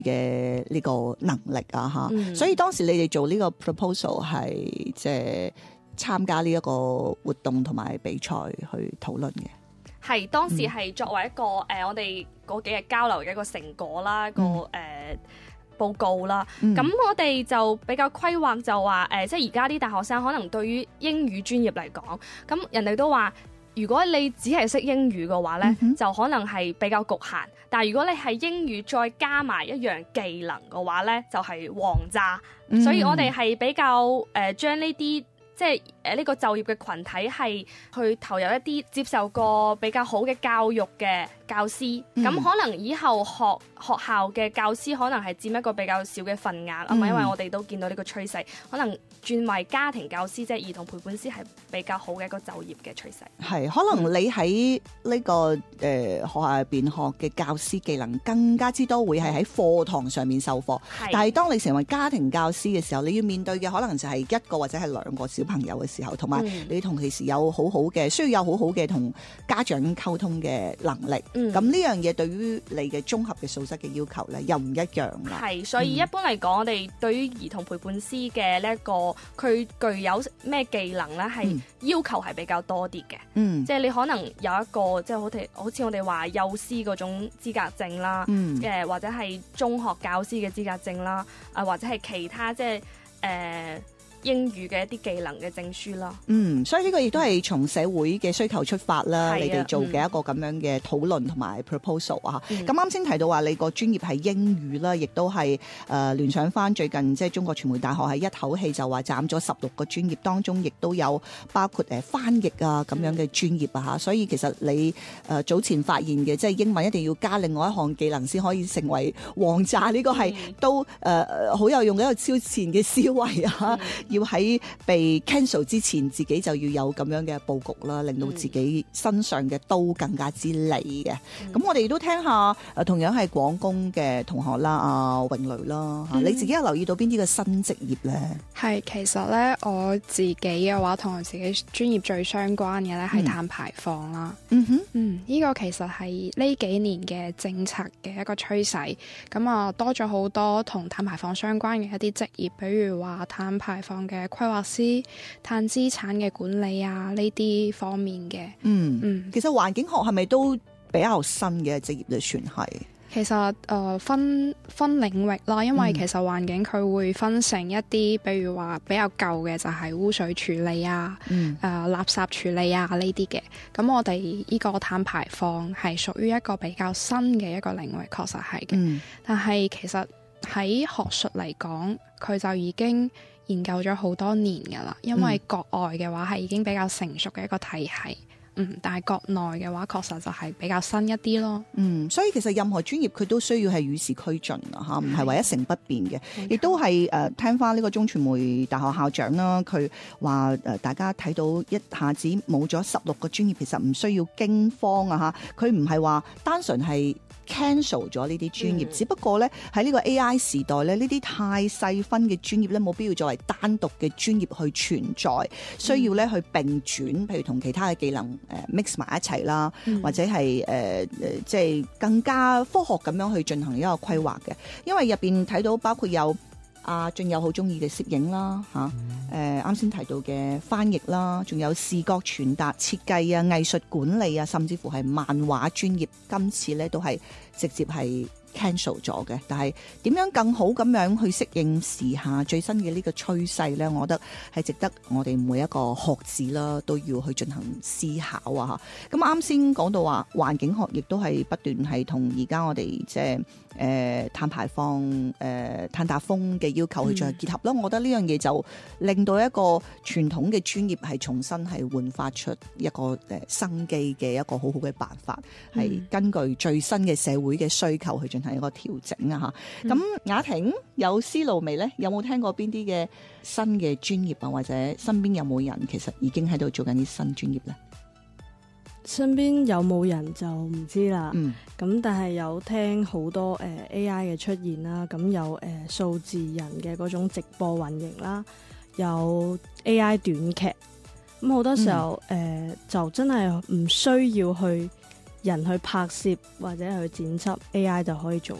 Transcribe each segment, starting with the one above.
嘅呢個能力啊嚇，所以當時你哋做呢個 proposal 係即係參加呢一個活動同埋比賽去討論嘅。 係當時係作為一個我哋嗰幾日交流嘅一個成果啦，一個報告啦。咁我哋就比較規劃就話即係而家啲大學生可能對於英語專業嚟講，咁人哋都話如果你只係識英語嘅話呢，就可能係比較局限。但係如果你係英語再加埋一樣技能嘅話呢，就係王炸。所以我哋係比較將呢啲即係呢個就業嘅群體係去投入一啲接受過比較好嘅教育嘅教師，咁可能以後學校嘅教師可能係佔一個比較少嘅份額啊嘛，因為我哋都見到呢個趨勢，可能轉為家庭教師即係兒童陪伴師係比較好嘅一個就業嘅趨勢。 係可能你喺呢個學校入邊學嘅教師技能更加之多會係喺課堂上面授課，但係當你成為家庭教師嘅時候，你要面對嘅可能就係一個或者係兩個小朋友嘅時候，同埋你同其時有好好嘅需要有好好嘅同家長溝通嘅能力。咁呢樣嘢對於你嘅綜合嘅素質嘅要求咧，又唔一樣啦。係， 所以一般嚟講，我哋對於兒童陪伴師嘅呢一個佢具有咩技能咧，係要求係比較多啲嘅。即係你可能有一個即係好似我哋話幼師嗰種資格證啦，或者係中學教師嘅資格證啦，或者係其他即係英語嘅一啲技能嘅證書啦。 所以呢個亦都係從社會嘅需求出發啦，你哋做嘅一個咁樣嘅討論同埋 proposal 啊。咁啱先提到話你個專業係英語啦，亦都係聯想翻最近即係中國傳媒大學係一口氣就話斬咗16個專業，當中亦都有包括翻譯啊咁樣嘅專業啊嚇。所以其實你早前發現嘅即係英文一定要加另外一項技能先可以成為王炸，呢個係都好有用嘅一個超前嘅思維啊。要喺被 cancel 之前，自己就要有咁樣嘅佈局啦，令到自己身上嘅刀更加之利嘅。咁我哋都聽下同樣係廣工嘅同學啦，阿詠蕾啦，你自己有留意到邊啲嘅新職業咧？ 係，其實咧我自己嘅話，同我自己專業最相關嘅咧係碳排放啦。呢個其實係呢幾年嘅政策嘅一個趨勢。咁啊多咗好多同碳排放相關嘅一啲職業，比如話碳排放嘅規劃師、碳資產嘅管理啊，呢啲方面嘅。 其實環境學係咪都比較新嘅職業咧？算係。 其實分領域啦，因為其實環境佢會分成一啲，比如話比較舊嘅就係污水處理啊、垃圾處理啊呢啲嘅。咁我哋呢個碳排放係屬於一個比較新嘅一個領域，確實係嘅。但係其實喺學術嚟講，佢就已經研究咗好多年㗎啦，因為國外嘅話係已經比較成熟嘅一個體系。但係國內嘅話確實就係比較新一啲咯。 所以其實任何專業佢都需要係與時俱進啊嚇，唔係話一成不變嘅。亦都係聽翻呢個中傳媒大學校長啦，佢話大家睇到一下子冇咗16個專業，其實唔需要驚慌啊嚇。佢唔係話單純係cancel 咗呢啲專業，只不過咧喺呢個 AI 時代咧，呢啲太細分嘅專業咧冇必要作為單獨嘅專業去存在，需要咧去並轉，譬如同其他嘅技能mix 埋一齊啦，或者係即係更加科學咁樣去進行一個規劃嘅，因為入邊睇到包括有俊友好中意嘅攝影啦嚇，啱先提到嘅翻譯啦，仲有視覺傳達設計啊、藝術管理啊，甚至乎係漫畫專業，今次咧都係直接係 cancel 咗嘅。但係點樣更好咁樣去適應時下最新嘅呢個趨勢咧？我覺得係值得我哋每一個學子啦都要去進行思考啊！咁啱先講到話環境學亦都係不斷係同而家我哋即係碳排放、碳達峰嘅要求去進行結合咯。我覺得呢樣嘢就令到一個傳統嘅專業係重新係煥發出一個生機嘅一個好好嘅辦法，係根據最新嘅社會嘅需求去進行一個調整啊！嚇，咁雅婷有思路未呢？有冇聽過邊啲嘅新嘅專業啊？或者身邊有冇人其實已經喺度做緊啲新專業呢？ 身邊有冇人就唔知啦，咁但係有聽好多AI 嘅出現啦，咁有數字人嘅嗰種直播運營啦，有 AI 短劇，咁好多時候就真係唔需要去人去拍攝或者去剪輯，AI 就可以做到。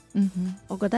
嗯哼， 我覺得。